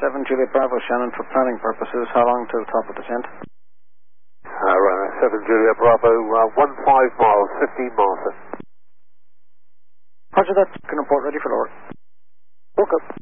7 Juliet Bravo, Shannon, for planning purposes. How long to the top of descent? Runway 7 Juliet Bravo, 15 miles, 15 miles. Roger that. Can report ready for lower. Look up.